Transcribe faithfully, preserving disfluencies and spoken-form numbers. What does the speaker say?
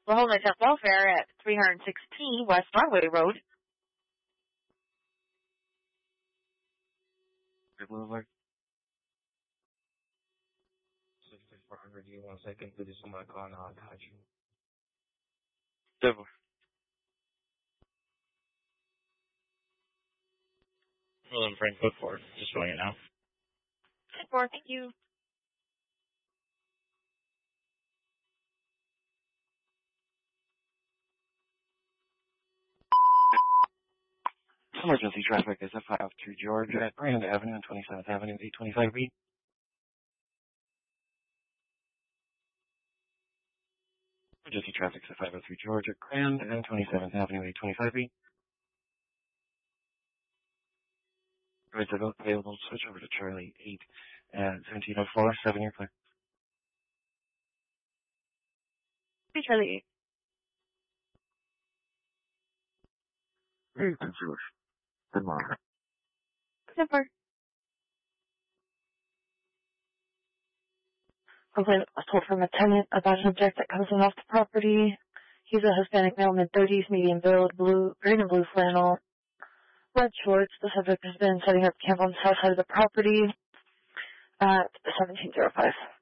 The Whole Night Welfare at three sixteen West Broadway Road. Boulevard. sixty-four hundred, you one second, please, on my car now, I got you. Double. William Frank Woodford, just showing it now. ten four, thank you. Emergency traffic is F five two George at Grand Avenue and twenty-seventh Avenue, eight twenty-five B. Emergency traffic is five oh three George at Grand and twenty-seventh Avenue, eight twenty-five B. Right, so available, switch over to Charlie eight at seventeen oh four, seven year clear. Hey, Charlie eight. Hey, George. Good morning. ten four. Complaint was told from a tenant about an object that comes in off the property. He's a Hispanic male, mid-thirties, medium build, blue, green and blue flannel, red shorts. The subject has been setting up camp on the south side of the property at seventeen oh five.